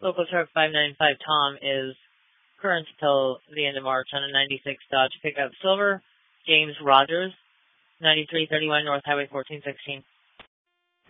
Local truck 595 Tom is current till the end of March on a 96 Dodge pickup silver. James Rogers, 9331 North Highway 1416.